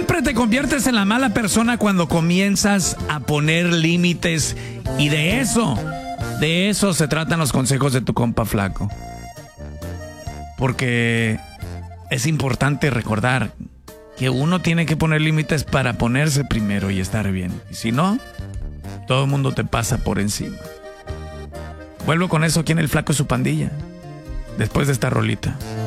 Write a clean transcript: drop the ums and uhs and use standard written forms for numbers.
Siempre te conviertes en la mala persona cuando comienzas a poner límites. Y de eso se tratan los consejos de tu compa flaco. Porque es importante recordar que uno tiene que poner límites para ponerse primero y estar bien. Y si no, todo el mundo te pasa por encima. Vuelvo con eso aquí en El Flaco y su Pandilla, después de esta rolita.